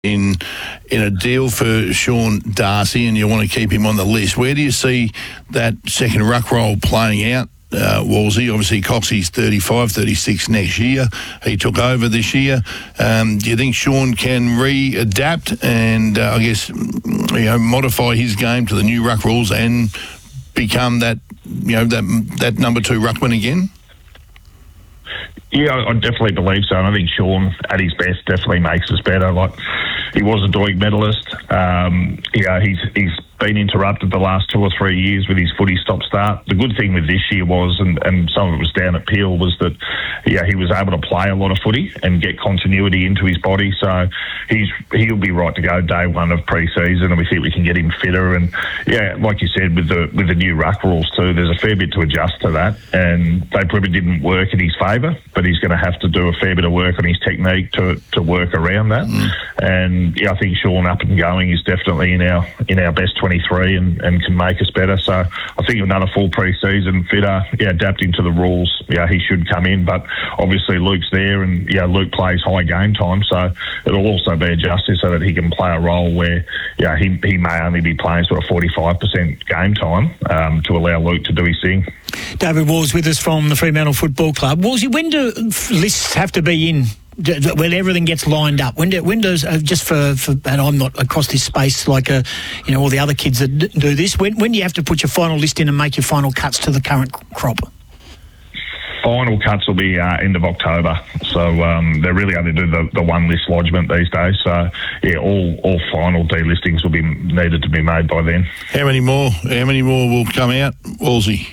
in a deal for Sean Darcy, and you want to keep him on the list. Where do you see that second ruck role playing out, Wolsey? Obviously, Coxie's 35, 36 next year. He took over this year. Do you think Sean can readapt and, I guess, modify his game to the new ruck rules and become that number 2 ruckman again? Yeah, I definitely believe so. And I think Sean, at his best, definitely makes us better. Like, he was a Doig medalist. He's been interrupted the last 2 or 3 years with his footy stop-start. The good thing with this year was, and some of it was down at Peel, was that he was able to play a lot of footy and get continuity into his body. So he'll be right to go day one of pre-season, and we think we can get him fitter. And like you said, with the new ruck rules too, there's a fair bit to adjust to that, and they probably didn't work in his favour, but he's going to have to do a fair bit of work on his technique to work around that. And I think Sean up and going is definitely in our best 23 and can make us better. So I think another full pre-season fitter, adapting to the rules, he should come in. But obviously Luke's there, and Luke plays high game time, so it'll also be adjusted so that he can play a role where he may only be playing sort of 45% game time to allow Luke to do his thing. David Wall's with us from the Fremantle Football Club. Wallsy, when do lists have to be in when everything gets lined up? When does just for and I'm not across this space like all the other kids that do this. When do you have to put your final list in and make your final cuts to the current crop? Final cuts will be end of October, so they really only do the one list lodgement these days. So all final delistings will be needed to be made by then. How many more will come out, Wolsey?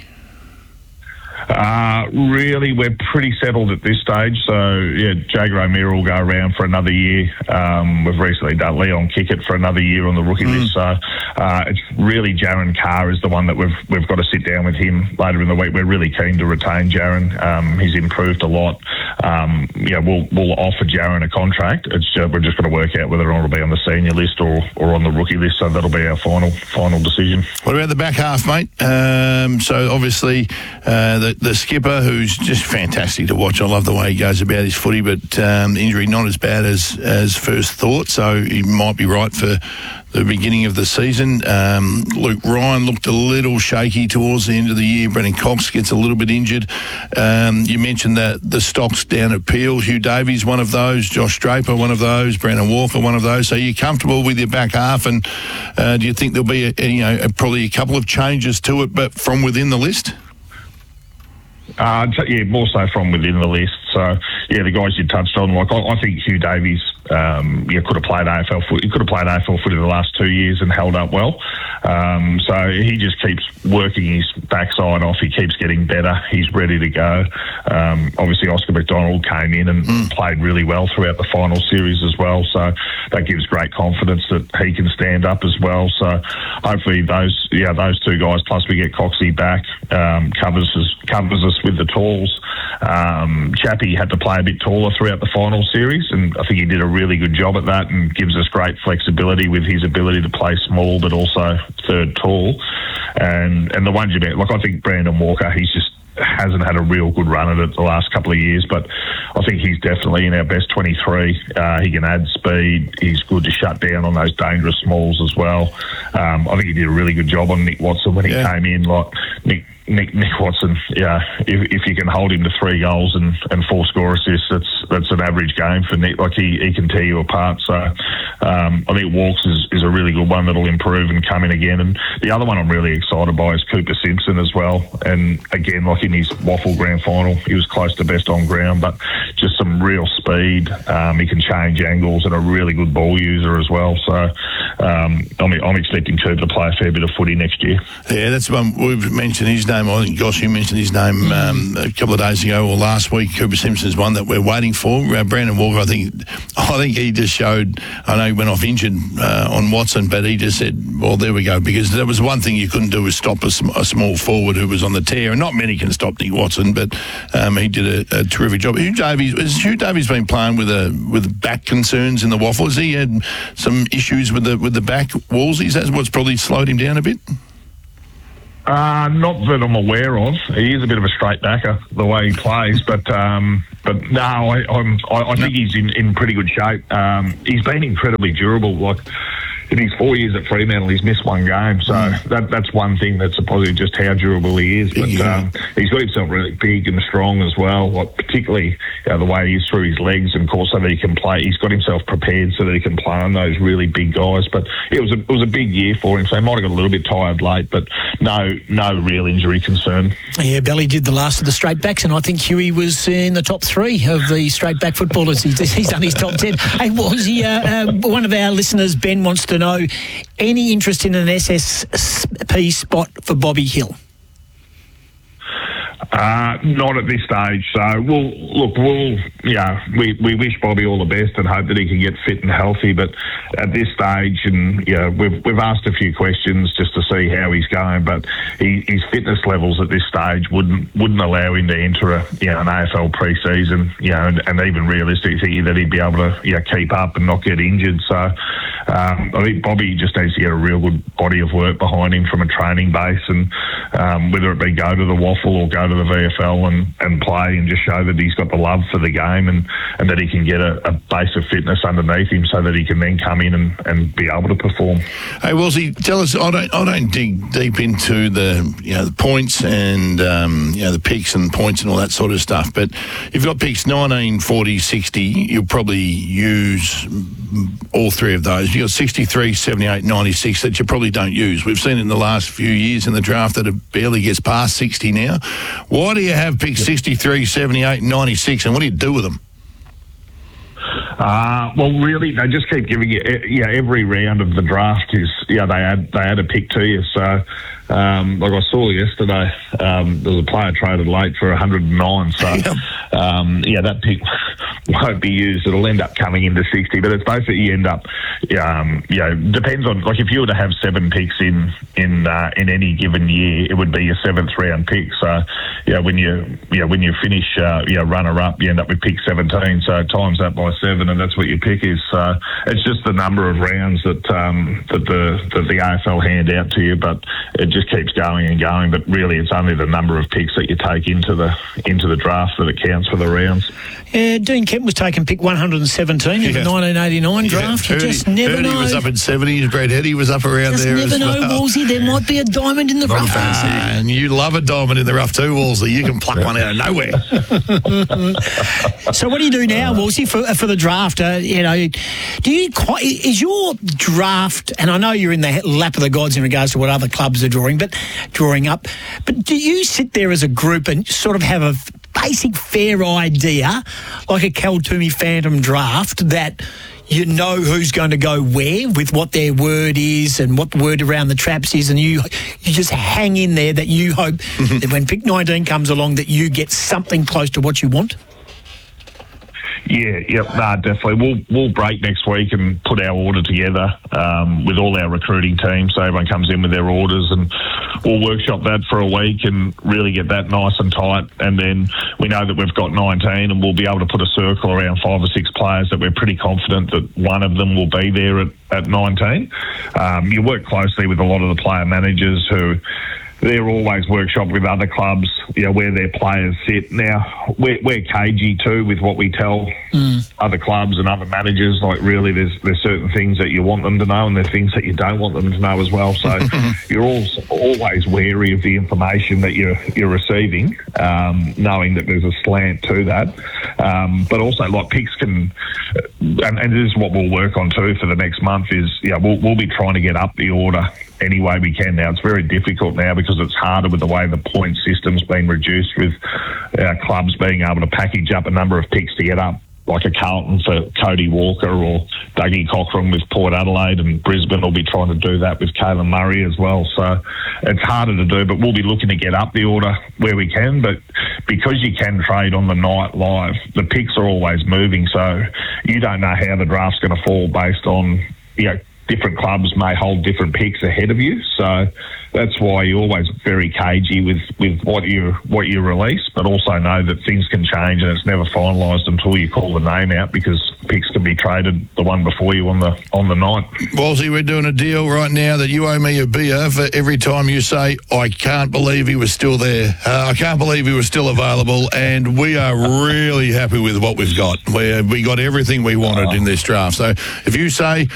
Really, we're pretty settled at this stage. So, Jager O'Meara will go around for another year. We've recently done Leon Kickett for another year on the rookie list. So, it's really Jaron Carr is the one that we've got to sit down with him later in the week. We're really keen to retain Jaron. He's improved a lot. We'll offer Jaron a contract. We're just going to work out whether it'll be on the senior list or on the rookie list. So that'll be our final decision. What about the back half, mate? So obviously the skipper, who's just fantastic to watch. I love the way he goes about his footy, but the injury not as bad as first thought, so he might be right for the beginning of the season. Luke Ryan looked a little shaky towards the end of the year. Brennan Cox gets a little bit injured. You mentioned that the stocks down at Peel. Hugh Davies, one of those. Josh Draper, one of those. Brandon Walker, one of those. So you're comfortable with your back half, and do you think there'll be probably a couple of changes to it, but from within the list? More so from within the list. So, the guys you touched on, like I think Hugh Davies, could have played AFL footy. He could have played AFL footy the last 2 years and held up well. So he just keeps working his backside off. He keeps getting better. He's ready to go. Obviously, Oscar McDonald came in and played really well throughout the final series as well. So that gives great confidence that he can stand up as well. So hopefully those two guys, plus we get Coxie back, covers us with the talls. Chappie had to play a bit taller throughout the final series, and I think he did a really good job at that and gives us great flexibility with his ability to play small but also third tall. And the ones you met, I think Brandon Walker, he's just hasn't had a real good run at it the last couple of years, but I think he's definitely in our best 23. He can add speed. He's good to shut down on those dangerous smalls as well. I think he did a really good job on Nick Watson when he came in. Nick Watson, if you can hold him to 3 goals and 4 score assists, that's an average game for Nick. He can tear you apart. So I think Walks is a really good one that'll improve and come in again. And the other one I'm really excited by is Cooper Simpson as well. And again, in his Waffle Grand Final, he was close to best on ground, but just some real speed. He can change angles and a really good ball user as well. So I'm expecting Cooper to play a fair bit of footy next year. Yeah, that's one we've mentioned his name. I think, Gosh, you mentioned his name a couple of days ago or last week. Cooper Simpson's one that we're waiting for. Brandon Walker, I think he just showed, I know he went off injured on Watson, but he just said, well, there we go, because there was one thing you couldn't do was stop a small forward who was on the tear, and not many can stop Nick Watson, but he did a terrific job. Hugh Davies been playing with back concerns in the Waffle? Has he had some issues with the back walls? Is that what's probably slowed him down a bit? Not that I'm aware of. He is a bit of a straight backer the way he plays, but no, I think he's in pretty good shape. He's been incredibly durable. Like in his 4 years at Fremantle, he's missed one game, so that's one thing that's a positive, just how durable he is. But he's got himself really big and strong as well, like particularly the way he is through his legs, and of course so that he can play. He's got himself prepared so that he can play on those really big guys. But it was a big year for him, so he might have got a little bit tired late, but no real injury concern. Yeah, Belly did the last of the straight backs, and I think Huey was in the top 3 of the straight back footballers. He's done his top 10. Hey, one of our listeners, Ben, wants to know any interest in an SSP spot for Bobby Hill? Not at this stage. So we wish Bobby all the best and hope that he can get fit and healthy. But at this stage, and we've asked a few questions just to see how he's going. But his fitness levels at this stage wouldn't allow him to enter an AFL pre-season. And even realistically that he'd be able to keep up and not get injured. So I think Bobby just needs to get a real good body of work behind him from a training base, and whether it be go to the Waffle or go to the VFL and play and just show that he's got the love for the game and that he can get a base of fitness underneath him so that he can then come in and be able to perform. Hey, Wolsey, tell us, I don't dig deep into the points and the picks and points and all that sort of stuff, but you've got picks 19, 40, 60, you'll probably use all 3 of those. You've got 63, 78, 96 that you probably don't use. We've seen in the last few years in the draft that it barely gets past 60 now. Why do you have picks 63, 78, 96, and what do you do with them? Well, really, they just keep giving you, every round of the draft is, they add a pick to you. So, like I saw yesterday, there was a player traded late for 109. So, that pick won't be used. It'll end up coming into 60. But it's basically you end up, depends on, like if you were to have 7 picks in any given year, it would be your 7th round pick. So, when you finish runner up, you end up with pick 17. So times that by 7, and that's what your pick is. So it's just the number of rounds that the AFL hand out to you, but it just keeps going and going. But really, it's only the number of picks that you take into the draft that it counts for the rounds. Dean Kemp was taking pick 117 in the 1989 draft. You just never know. He was up in 70s. Brad Hetty was up around there as well. Just never know, Wolsey. There might be a diamond in the rough. And you love a diamond in the rough too, Wolsey. You can pluck one out of nowhere. So what do you do now, Wolsey, for the draft? Is your draft, and I know you're in the lap of the gods in regards to what other clubs are drawing up, but do you sit there as a group and sort of have a basic fair idea, like a Cal Toomey Phantom draft, that you know who's going to go where with what their word is and what the word around the traps is, and you just hang in there that you hope that when pick 19 comes along that you get something close to what you want? Definitely. We'll break next week and put our order together with all our recruiting teams, so everyone comes in with their orders, and we'll workshop that for a week and really get that nice and tight. And then we know that we've got 19, and we'll be able to put a circle around 5 or 6 players that we're pretty confident that one of them will be there at 19. You work closely with a lot of the player managers who they're always workshopped with other clubs, where their players sit. Now, we're cagey too with what we tell other clubs and other managers. Like, really, there's certain things that you want them to know, and there's things that you don't want them to know as well. So you're always wary of the information that you're receiving, knowing that there's a slant to that. But also, like, picks can, and this is what we'll work on too for the next month, is we'll be trying to get up the order any way we can. Now, it's very difficult now because it's harder with the way the point system's been reduced, with our clubs being able to package up a number of picks to get up, like a Carlton for Cody Walker or Dougie Cochran with Port Adelaide, and Brisbane will be trying to do that with Caelan Murray as well. So it's harder to do, but we'll be looking to get up the order where we can. But because you can trade on the night live, the picks are always moving, so you don't know how the draft's going to fall based on, different clubs may hold different picks ahead of you. So that's why you're always very cagey with what you release, but also know that things can change and it's never finalised until you call the name out, because picks can be traded the one before you on the night. Wolsey, we're doing a deal right now that you owe me a beer for every time you say, I can't believe he was still there. I can't believe he was still available, and we are really happy with what we've got. We got everything we wanted in this draft. So if you say,